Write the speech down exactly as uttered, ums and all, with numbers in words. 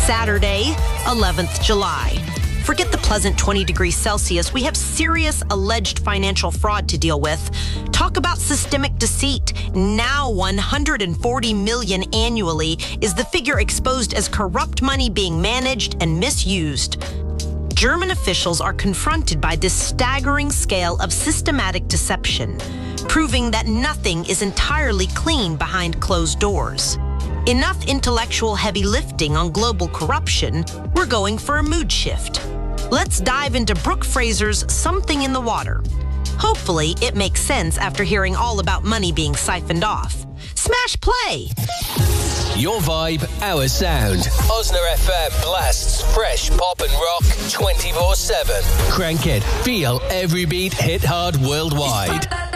Saturday, eleventh July. Forget the pleasant twenty degrees Celsius. We have serious alleged financial fraud to deal with. Talk about systemic deceit. Now one hundred forty million dollars annually is the figure exposed as corrupt money being managed and misused. German officials are confronted by this staggering scale of systematic deception, proving that nothing is entirely clean behind closed doors. Enough intellectual heavy lifting on global corruption. We're going for a mood shift. Let's dive into Brooke Fraser's Something in the Water. Hopefully, it makes sense after hearing all about money being siphoned off. Smash play! Your vibe, our sound. Osner F M blasts fresh pop and rock twenty-four seven. Crank it. Feel every beat hit hard worldwide.